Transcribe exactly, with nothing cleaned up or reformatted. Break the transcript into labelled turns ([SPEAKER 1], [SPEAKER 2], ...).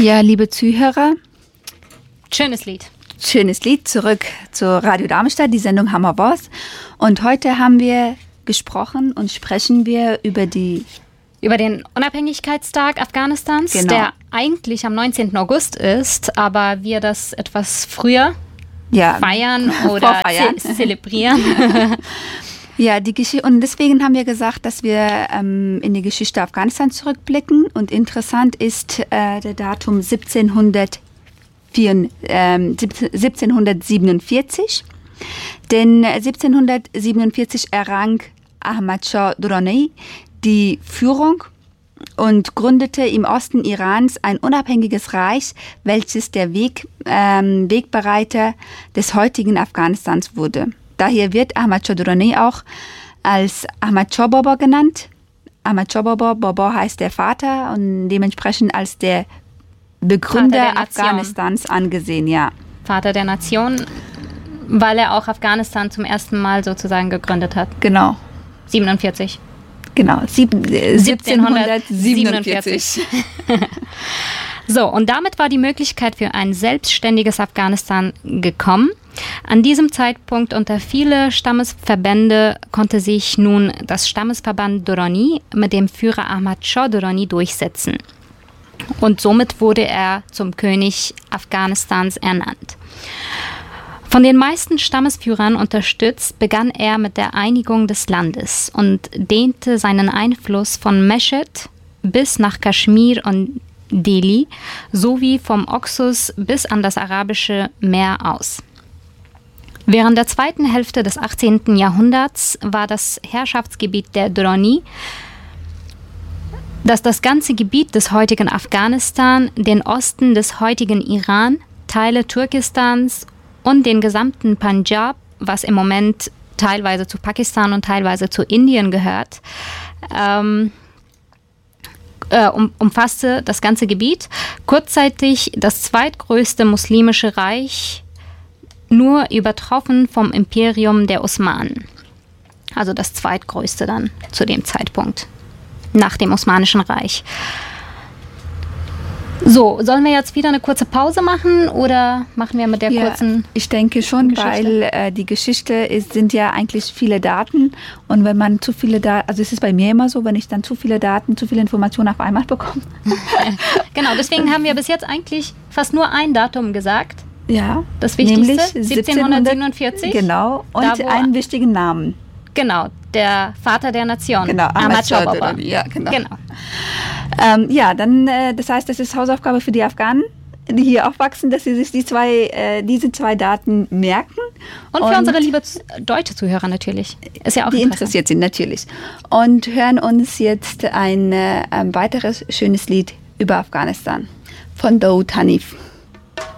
[SPEAKER 1] Ja, liebe Zuhörer.
[SPEAKER 2] Schönes Lied.
[SPEAKER 1] Schönes Lied. Zurück zu Radio Darmstadt, die Sendung Hammer was. Und heute haben wir gesprochen und sprechen wir über die...
[SPEAKER 2] Über den Unabhängigkeitstag Afghanistans,
[SPEAKER 1] genau.
[SPEAKER 2] der eigentlich am neunzehnten August ist, aber wir das etwas früher
[SPEAKER 1] ja,
[SPEAKER 2] feiern oder ze- zelebrieren.
[SPEAKER 1] Ja, die Geschichte, und deswegen haben wir gesagt, dass wir ähm, in die Geschichte Afghanistans zurückblicken. Und interessant ist äh, der Datum siebzehnhundertsiebenundvierzig. Denn siebzehnhundertsiebenundvierzig errang Ahmad Shah Durrani die Führung und gründete im Osten Irans ein unabhängiges Reich, welches der Weg, ähm, Wegbereiter des heutigen Afghanistans wurde. Daher wird Ahmad Shah Durrani auch als Ahmad Shah Baba genannt. Ahmad Shah Baba, Baba heißt der Vater und dementsprechend als der Begründer
[SPEAKER 2] der
[SPEAKER 1] Afghanistans angesehen, ja.
[SPEAKER 2] Vater der Nation, weil er auch Afghanistan zum ersten Mal sozusagen gegründet hat.
[SPEAKER 1] Genau.
[SPEAKER 2] siebenundvierzig.
[SPEAKER 1] Genau, Sieb- äh, siebzehnhundertsiebenundvierzig.
[SPEAKER 2] So, und damit war die Möglichkeit für ein selbstständiges Afghanistan gekommen. An diesem Zeitpunkt unter viele Stammesverbände konnte sich nun das Stammesverband Durrani mit dem Führer Ahmad Shah Durrani durchsetzen. Und somit wurde er zum König Afghanistans ernannt. Von den meisten Stammesführern unterstützt, begann er mit der Einigung des Landes und dehnte seinen Einfluss von Mesched bis nach Kaschmir und Delhi sowie vom Oxus bis an das Arabische Meer aus. Während der zweiten Hälfte des achtzehnten Jahrhunderts war das Herrschaftsgebiet der Durrani, das das ganze Gebiet des heutigen Afghanistan, den Osten des heutigen Iran, Teile Turkestans und den gesamten Punjab, was im Moment teilweise zu Pakistan und teilweise zu Indien gehört, ähm, äh, um, umfasste das ganze Gebiet. Kurzzeitig das zweitgrößte muslimische Reich, nur übertroffen vom Imperium der Osmanen. Also das zweitgrößte dann zu dem Zeitpunkt, nach dem Osmanischen Reich. So, sollen wir jetzt wieder eine kurze Pause machen oder machen wir mit der
[SPEAKER 1] ja,
[SPEAKER 2] kurzen
[SPEAKER 1] Ich denke schon,
[SPEAKER 2] Geschichte?
[SPEAKER 1] weil äh, die Geschichte ist, sind ja eigentlich viele Daten und wenn man zu viele Daten, also es ist bei mir immer so, wenn ich dann zu viele Daten, zu viele Informationen auf einmal bekomme.
[SPEAKER 2] Genau, deswegen haben wir bis jetzt eigentlich fast nur ein Datum gesagt.
[SPEAKER 1] Ja,
[SPEAKER 2] das Wichtigste,
[SPEAKER 1] nämlich
[SPEAKER 2] siebzehnhundertsiebenundvierzig.
[SPEAKER 1] Genau, und
[SPEAKER 2] da,
[SPEAKER 1] einen wichtigen Namen.
[SPEAKER 2] Genau, der Vater der Nation.
[SPEAKER 1] Genau,
[SPEAKER 2] Ahmad Shah Baba.
[SPEAKER 1] Ja, genau.
[SPEAKER 2] genau.
[SPEAKER 1] Ähm, ja, dann, äh, das heißt, das ist Hausaufgabe für die Afghanen, die hier aufwachsen, dass sie sich die zwei, äh, diese zwei Daten merken.
[SPEAKER 2] Und für und unsere liebe deutsche Zuhörer natürlich. Ist ja auch
[SPEAKER 1] die interessiert sind, natürlich. Und hören uns jetzt ein, äh, ein weiteres schönes Lied über Afghanistan von Daoud Hanif.